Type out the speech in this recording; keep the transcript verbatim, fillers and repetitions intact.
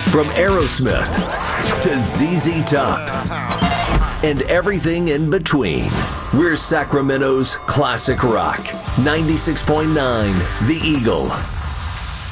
From Aerosmith to Z Z Top and everything in between. We're Sacramento's classic rock. ninety-six point nine The Eagle.